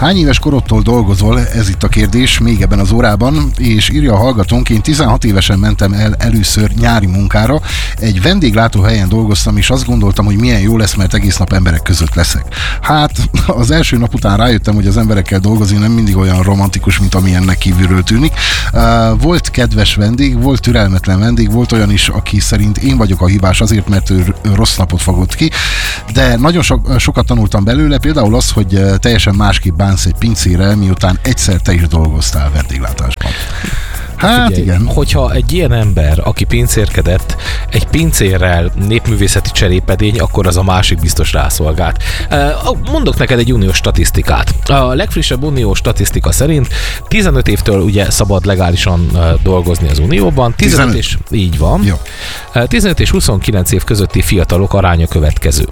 Hány éves korodtól dolgozol? Ez itt a kérdés még ebben az órában, és írja a hallgatónk, én 16 évesen mentem el először nyári munkára. Egy vendéglátóhelyen dolgoztam, és azt gondoltam, hogy milyen jó lesz, mert egész nap emberek között leszek. Hát az első nap után rájöttem, hogy az emberekkel dolgozni nem mindig olyan romantikus, mint amilyennek kívülről tűnik. Volt kedves vendég, volt türelmetlen vendég, volt olyan is, aki szerint én vagyok a hibás azért, mert ő rossz napot fogott ki, de nagyon sokat tanultam belőle, például az, hogy teljesen másképp bánsz egy pincére, miután egyszer te is dolgoztál vendéglátásban. Hát figyelj, igen. Hogyha egy ilyen ember, aki pincérkedett, egy pincérrel népművészeti cserépedény, akkor az a másik biztos rászolgált. Mondok neked egy uniós statisztikát. A legfrissebb uniós statisztika szerint 15 évtől ugye szabad legálisan dolgozni az unióban. 15 és, így van. Jó. 15 és 29 év közötti fiatalok aránya következő.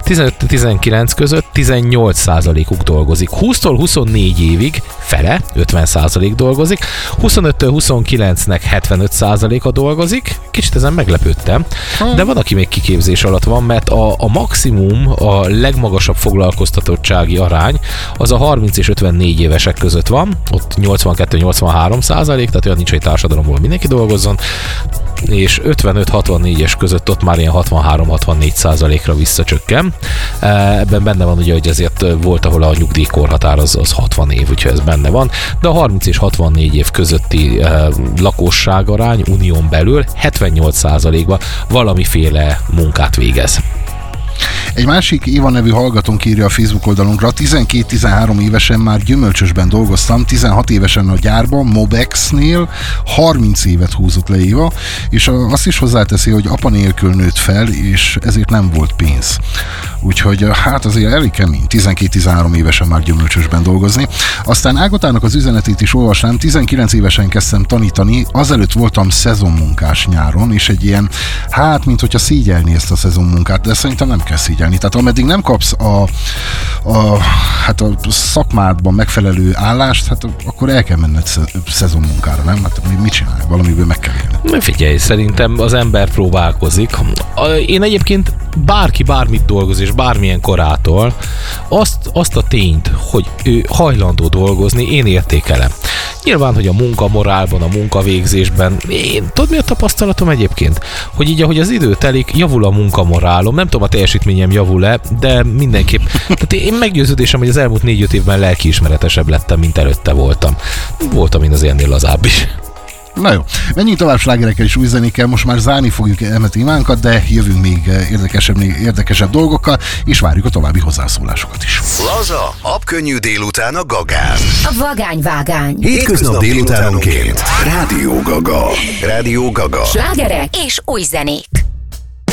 15-19 között 18%-uk dolgozik. 20-tól 24 évig fele, 50% dolgozik. 25-től 29-nek 75%-a dolgozik. Kicsit ezen meglepődtem. De van, aki még kiképzés alatt van, mert a maximum, a legmagasabb foglalkoztatottsági arány az a 30 és 54 évesek között van. Ott 82-83%, tehát olyan nincs, hogy társadalomból mindenki dolgozzon. És 55-64-es között ott már ilyen 63-64%-ra visszacsökken. Ebben benne van ugye, hogy ezért volt, ahol a nyugdíjkorhatár az 60 év, úgyhogy ez benne van. De a 30 és 64 év közötti lakosságarány unión belül 78%-ban valamiféle munkát végez. Egy másik Éva nevű hallgatónk írja a Facebook oldalunkra, 12-13 évesen már gyümölcsösben dolgoztam, 16 évesen a gyárban, Mobex-nél, 30 évet húzott le Éva, és azt is hozzáteszi, hogy apa nélkül nőtt fel, és ezért nem volt pénz. Úgyhogy hát azért elég kemény, 12-13 évesen már gyümölcsösben dolgozni. Aztán Ágotának az üzenetét is olvasnám, 19 évesen kezdtem tanítani, azelőtt voltam szezonmunkás nyáron, és egy ilyen, hát mint hogyha szígyelni ezt a szezonmunkát, de szerintem nem kell szígyelni. Tehát ameddig nem kapsz a szakmádban megfelelő állást, hát akkor el kell menned szezonmunkára, nem? Hát mit csinálj? Valamiből meg kell élni. Figyelj, szerintem az ember próbálkozik. Én egyébként bárki bármit dolgoz, és bármilyen korától azt a tényt, hogy ő hajlandó dolgozni, én értékelem. Nyilván, hogy a munkamorálban, a munkavégzésben, tudod mi a tapasztalatom egyébként? Hogy így, ahogy az idő telik, javul a munkamorálom, nem tudom, a teljesítményem javul-e, de mindenképp. Tehát én meggyőződésem, hogy az elmúlt 4-5 évben lelkiismeretesebb lettem, mint előtte voltam. Voltam én az ennél lazább is. Na jó, menjünk tovább slágerekkel és új zenékkel, most már zárni fogjuk eme témánkat, de jövünk még érdekesebb dolgokkal, és várjuk a további hozzászólásokat is. Laza, habkönnyű délután a Gagán. A vagányvágány. Hétköznap délutánonként. Rádió Gaga. Rádió Gaga. Slágerek és új zenék.